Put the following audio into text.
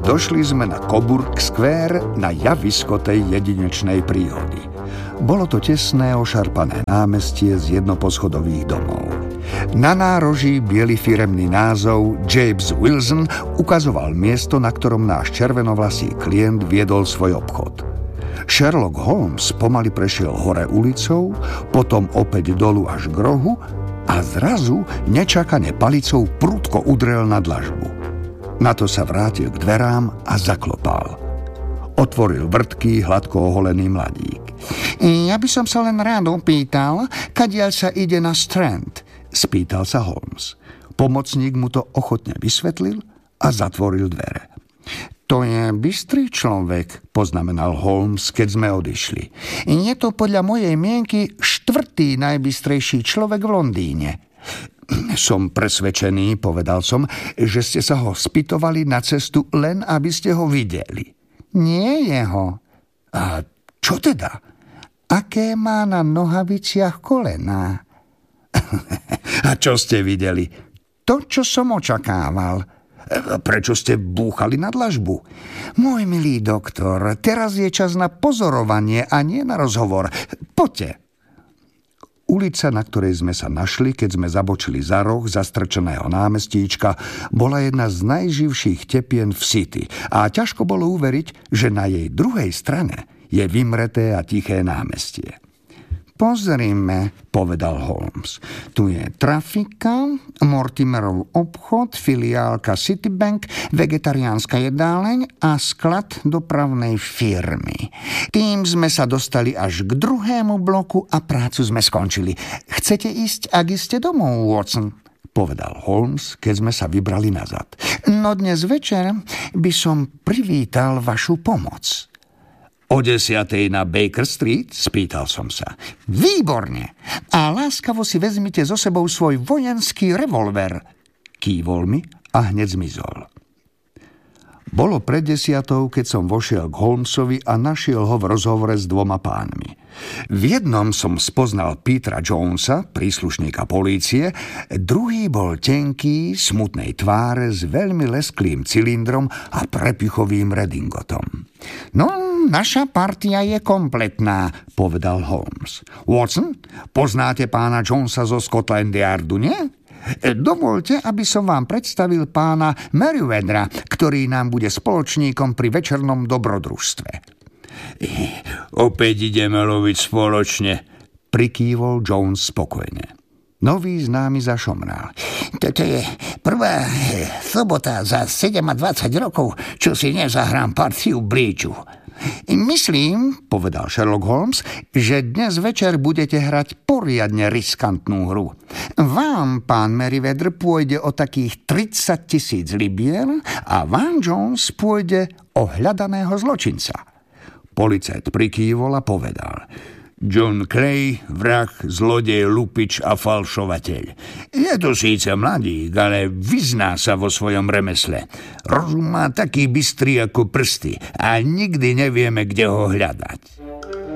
došli sme na Coburg Square, na javisko tej jedinečnej príhody. Bolo to tesné, ošarpané námestie z jednoposchodových domov. Na nároží biely firemný názov James Wilson ukazoval miesto, na ktorom náš červenovlasý klient viedol svoj obchod. Sherlock Holmes pomaly prešiel hore ulicou, potom opäť dolu až k rohu a zrazu nečakane palicou prudko udrel na dlažbu. Na to sa vrátil k dverám a zaklopal. Otvoril vrtký, hladko oholený mladík. Ja by som sa len rád opýtal, kadiaľ sa ide na Strand, spýtal sa Holmes. Pomocník mu to ochotne vysvetlil a zatvoril dvere. To je bystrý človek, poznamenal Holmes, keď sme odišli. Je to podľa mojej mienky štvrtý najbystrejší človek v Londýne. Som presvedčený, povedal som, že ste sa ho spýtovali na cestu len, aby ste ho videli. Nie jeho. A čo teda? Aké má na nohaviciach kolená? A čo ste videli? To, čo som očakával. Prečo ste búchali na dlažbu? Môj milý doktor, teraz je čas na pozorovanie a nie na rozhovor. Poďte. Ulica, na ktorej sme sa našli, keď sme zabočili za roh zastrčeného námestíčka, bola jedna z najživších tepien v City a ťažko bolo uveriť, že na jej druhej strane je vymreté a tiché námestie. Pozrime, povedal Holmes. Tu je trafika, Mortimerov obchod, filiálka Citibank, vegetariánska jedáleň a sklad dopravnej firmy. Tým sme sa dostali až k druhému bloku a prácu sme skončili. Chcete ísť, ak ste domov, Watson? Povedal Holmes, keď sme sa vybrali nazad. No dnes večer by som privítal vašu pomoc. O 10:00 na Baker Street? Spýtal som sa. Výborne. A láskavo si vezmite so sebou svoj vojenský revolver. Kývol mi a hneď zmizol. Bolo pred 10:00, keď som vošiel k Holmesovi a našiel ho v rozhovore s dvoma pánmi. V jednom som spoznal Petera Jonesa, príslušníka polície, druhý bol tenký, smutnej tváre s veľmi lesklým cylindrom a prepichovým redingotom. No, naša partia je kompletná, povedal Holmes. Watson, poznáte pána Jonesa zo Scotland Yardu, nie? Dovoľte, aby som vám predstavil pána Merryweathera, ktorý nám bude spoločníkom pri večernom dobrodružstve. Opäť ideme loviť spoločne, prikývol Jones spokojne. Nový známy zašomral. Toto je prvá sobota za 27 rokov, čo si nezahrám partiu bridžu. Myslím, povedal Sherlock Holmes, že dnes večer budete hrať poriadne riskantnú hru. Vám, pán Merryweather, pôjde o takých 30 000 libier a vám, Jones, pôjde o hľadaného zločinca. Policajt prikývol a povedal. John Clay, vrah, zlodej, lupič a falšovateľ. Je to síce mladík, ale vyzná sa vo svojom remesle. Rozum má taký bystrý ako prsty a nikdy nevieme, kde ho hľadať.